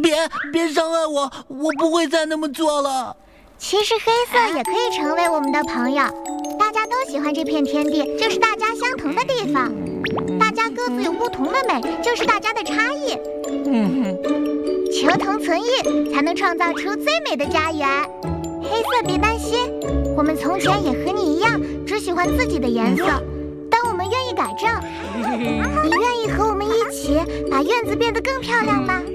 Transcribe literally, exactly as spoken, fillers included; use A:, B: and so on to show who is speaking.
A: 别别伤害我，我不会再那么做了。
B: 其实黑色也可以成为我们的朋友，大家都喜欢这片天地，就是大家相同的地方。大家各自有不同的美，就是大家的差异。
A: 嗯哼，
B: 求同存异，才能创造出最美的家园。黑色别担心，我们从前也和你一样，只喜欢自己的颜色，但我们愿意改正。你愿意和我们一起把院子变得更漂亮吗？